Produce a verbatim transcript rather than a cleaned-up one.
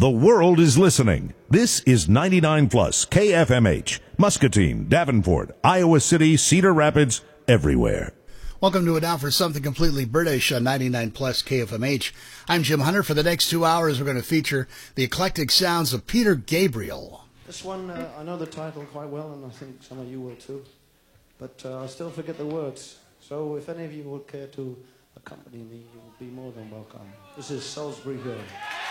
The world is listening. This is ninety-nine plus K F M H, Muscatine, Davenport, Iowa City, Cedar Rapids, everywhere. Welcome to it now for something completely British on ninety-nine plus K F M H. I'm Jim Hunter. For the next two hours, we're going to feature the eclectic sounds of Peter Gabriel. This one, uh, I know the title quite well, and I think some of you will too. But uh, I still forget the words. So if any of you would care to accompany me, you will be more than welcome. This is Salisbury Hill.